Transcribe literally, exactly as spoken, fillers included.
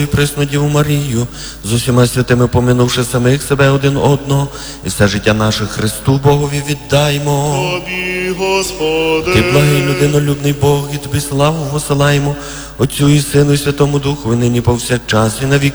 Пресну Діву Марію, з усіма святими поминувши самих себе один одного, і все життя наше Христу Богові віддаймо. Тобі, Господи, Ти благий людинолюбний Бог, і Тобі славу посилаємо, Отцю і Сину і Святому Духу, і нині повсякчас, і на віки